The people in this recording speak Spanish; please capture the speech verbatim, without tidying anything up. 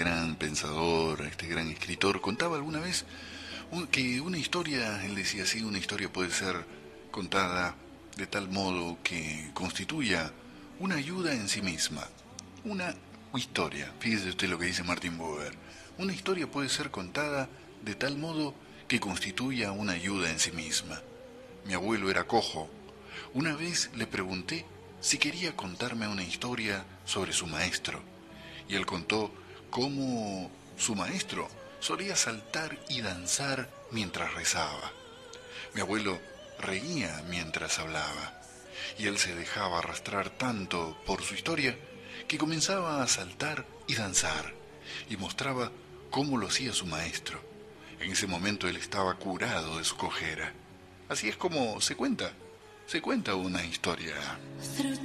gran pensador, este gran escritor, contaba alguna vez un- que una historia, él decía así, una historia puede ser contada de tal modo que constituya una ayuda en sí misma. Una historia, fíjese usted lo que dice Martin Buber, una historia puede ser contada de tal modo que constituya una ayuda en sí misma. Mi abuelo era cojo. Una vez le pregunté si quería contarme una historia sobre su maestro, y él contó cómo su maestro solía saltar y danzar mientras rezaba. Mi abuelo reía mientras hablaba, y él se dejaba arrastrar tanto por su historia que comenzaba a saltar y danzar, y mostraba cómo lo hacía su maestro. En ese momento él estaba curado de su cojera. Así es como se cuenta, se cuenta una historia.